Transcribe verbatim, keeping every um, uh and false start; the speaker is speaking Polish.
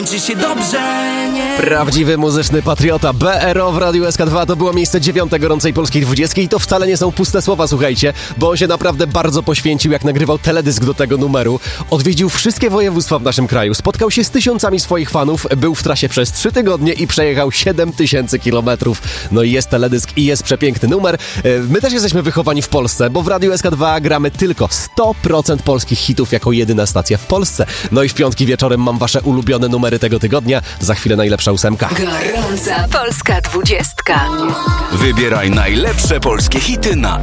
Czy się dobrze, nie? Prawdziwy muzyczny patriota. B R O w Radiu S K dwa to było miejsce dziewiąte gorącej polskiej dwudziestki i to wcale nie są puste słowa, słuchajcie, bo on się naprawdę bardzo poświęcił, jak nagrywał teledysk do tego numeru. Odwiedził wszystkie województwa w naszym kraju, spotkał się z tysiącami swoich fanów, był w trasie przez trzy tygodnie i przejechał siedem tysięcy kilometrów. No i jest teledysk i jest przepiękny numer. My też jesteśmy wychowani w Polsce, bo w Radiu S K dwa gramy tylko sto procent polskich hitów jako jedyna stacja w Polsce. No i w piątki wieczorem mam wasze ulubione numery tego tygodnia. Za chwilę najlepsza ósemka. Gorąca polska dwudziestka. Wybieraj najlepsze polskie hity na